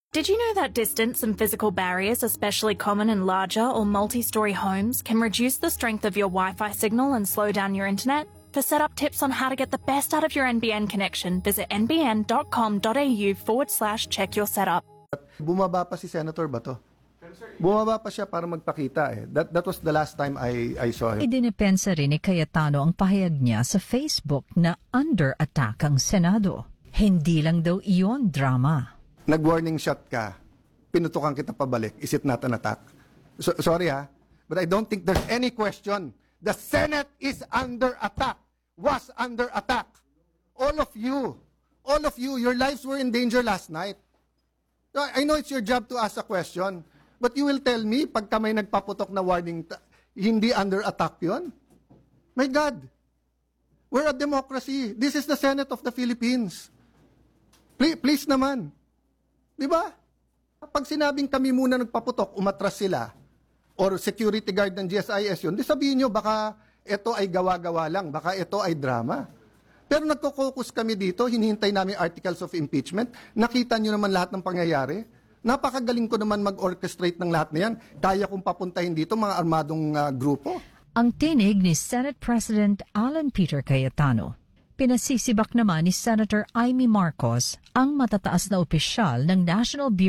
Did you know that distance and physical barriers, especially common in larger or multi-story homes, can reduce the strength of your Wi-Fi signal and slow down your internet? For setup tips on how to get the best out of your NBN connection, visit nbn.com.au/check your setup. Bumaba pa si Senator Bato. Bumaba pa siya para magpakita eh. That was the last time I saw him. Idinipensa rin ni Cayetano ang pahayag niya sa Facebook na under attack ang Senado. Hindi lang daw iyon drama. Nag-warning shot ka, pinutukan kita pabalik. Is it not an attack? Sorry ha, but I don't think there's any question. The Senate is under attack, was under attack. All of you, your lives were in danger last night. I know it's your job to ask a question, but you will tell me, pagka may nagpaputok na warning, hindi under attack yun? My God, we're a democracy. This is the Senate of the Philippines. Please naman. Di ba? Pag sinabing kami muna nagpaputok, umatras sila, or security guard ng GSIS yun, di sabihin nyo, baka ito ay gawa-gawa lang, baka ito ay drama. Pero nagko-focus kami dito, hinihintay namin articles of impeachment, nakita nyo naman lahat ng pangyayari. Napakagaling ko naman mag-orchestrate ng lahat na yan. Kaya kong papuntahin dito mga armadong grupo. Ang tinig ni Senate President Alan Peter Cayetano. Pinasisibak naman ni Senator Amy Marcos ang matataas na opisyal ng National Bureau